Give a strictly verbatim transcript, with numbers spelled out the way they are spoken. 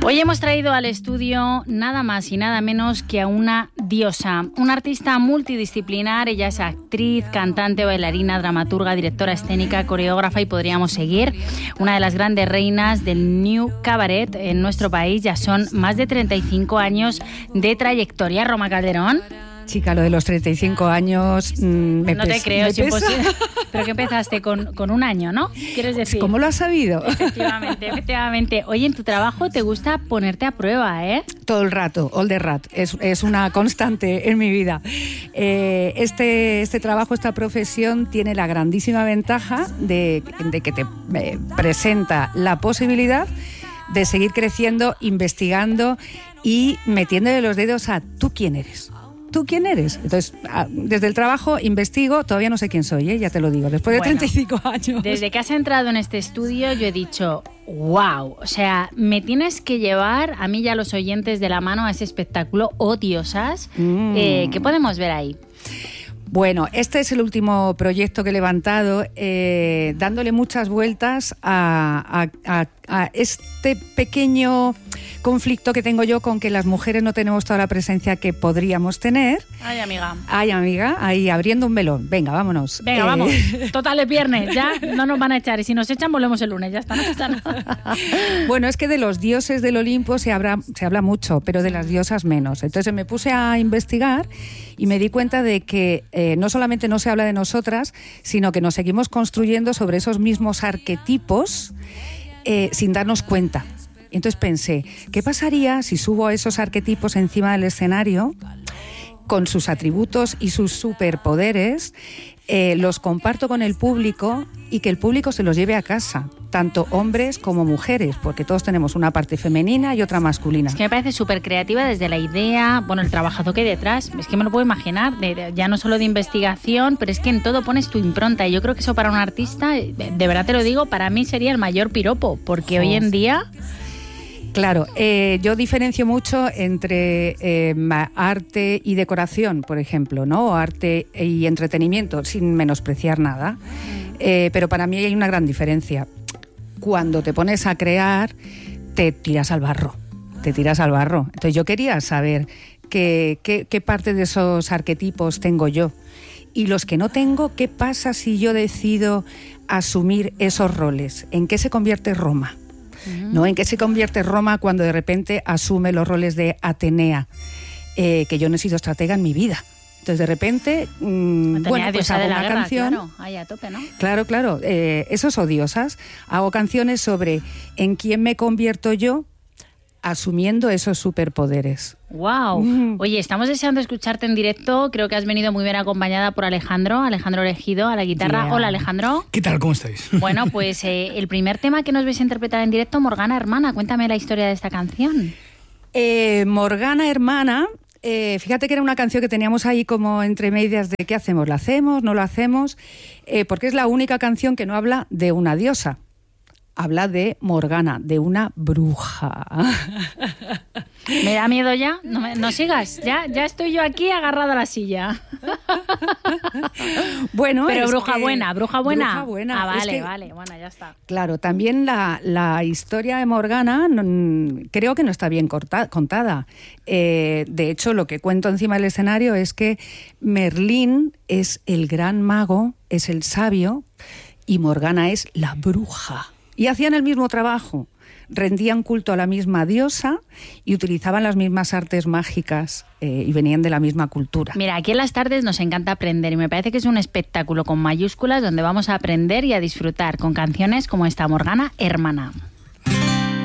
Hoy hemos traído al estudio nada más y nada menos que a una diosa, una artista multidisciplinar. Ella es actriz, cantante, bailarina, dramaturga, directora escénica, coreógrafa y podríamos seguir. Una de las grandes reinas del New Cabaret en nuestro país. Ya son más de treinta y cinco años de trayectoria. Roma Calderón. Chica, lo de los treinta y cinco años... Mmm, me no te pesa, creo, es pesa. imposible. Pero que empezaste con, con un año, ¿no? ¿Quieres decir? ¿Cómo lo has sabido? Efectivamente, efectivamente. Oye, en tu trabajo te gusta ponerte a prueba, ¿eh? Todo el rato, all the rat. Es, es una constante en mi vida. Eh, este, este trabajo, esta profesión tiene la grandísima ventaja de, de que te eh, presenta la posibilidad de seguir creciendo, investigando y metiéndole los dedos a ¿tú quién eres? ¿Tú quién eres? Entonces, desde el trabajo investigo, todavía no sé quién soy, ¿eh? Ya te lo digo, después de bueno, treinta y cinco años. Desde que has entrado en este estudio yo he dicho, wow, o sea, me tienes que llevar a mí y a los oyentes de la mano a ese espectáculo, oh diosas, mm. eh, ¿qué podemos ver ahí? Bueno, este es el último proyecto que he levantado, eh, dándole muchas vueltas a, a, a, a este pequeño conflicto que tengo yo con que las mujeres no tenemos toda la presencia que podríamos tener. Ay, amiga. Ay, amiga, ahí abriendo un melón. Venga, vámonos. Venga, eh... vamos. Total, es viernes, ya no nos van a echar. Y si nos echan, volvemos el lunes, ya está, no pasa nada. Bueno, es que de los dioses del Olimpo se habla, se habla mucho, pero de las diosas menos. Entonces me puse a investigar y me di cuenta de que eh, no solamente no se habla de nosotras, sino que nos seguimos construyendo sobre esos mismos arquetipos eh, sin darnos cuenta. Entonces pensé, ¿qué pasaría si subo esos arquetipos encima del escenario con sus atributos y sus superpoderes, eh, los comparto con el público y que el público se los lleve a casa, tanto hombres como mujeres, porque todos tenemos una parte femenina y otra masculina? Es que me parece súper creativa desde la idea, bueno, el trabajazo que hay detrás, es que me lo puedo imaginar, de, de, ya no solo de investigación, pero es que en todo pones tu impronta y yo creo que eso para un artista, de, de verdad te lo digo, para mí sería el mayor piropo, porque oh. hoy en día... Claro, eh, yo diferencio mucho entre eh, arte y decoración, por ejemplo, ¿no? O arte y entretenimiento, sin menospreciar nada. Eh, pero para mí hay una gran diferencia. Cuando te pones a crear, te tiras al barro. Te tiras al barro. Entonces yo quería saber qué, qué, qué parte de esos arquetipos tengo yo. Y los que no tengo, ¿qué pasa si yo decido asumir esos roles? ¿En qué se convierte Roma? ¿No? ¿En qué se convierte Roma cuando de repente asume los roles de Atenea? Eh, que yo no he sido estratega en mi vida. Entonces de repente, mmm, bueno, pues hago una guerra, canción. Claro, ahí a tope, ¿no? Claro, claro. Eh, esos odiosas. Hago canciones sobre en quién me convierto yo asumiendo esos superpoderes. ¡Wow! Mm. Oye, estamos deseando escucharte en directo. Creo que has venido muy bien acompañada por Alejandro, Alejandro Elegido, a la guitarra. Yeah. Hola, Alejandro. ¿Qué tal? ¿Cómo estáis? Bueno, pues eh, el primer tema que nos vais a interpretar en directo, Morgana Hermana. Cuéntame la historia de esta canción. Eh, Morgana Hermana, eh, fíjate que era una canción que teníamos ahí como entre medias de ¿qué hacemos? ¿La hacemos? ¿No la hacemos? Eh, porque es la única canción que no habla de una diosa. Habla de Morgana, de una bruja. ¿Me da miedo ya? No, me, no sigas, ya, ya estoy yo aquí agarrada a la silla. Bueno, pero es bruja que, buena, bruja buena. Bruja buena. Ah, vale, es que, vale, bueno, ya está. Claro, también la, la historia de Morgana no, creo que no está bien corta, contada. Eh, de hecho, lo que cuento encima del escenario es que Merlín es el gran mago, es el sabio, y Morgana es la bruja. Y hacían el mismo trabajo, rendían culto a la misma diosa y utilizaban las mismas artes mágicas eh, y venían de la misma cultura. Mira, aquí en las tardes nos encanta aprender y me parece que es un espectáculo con mayúsculas donde vamos a aprender y a disfrutar con canciones como esta, Morgana Hermana.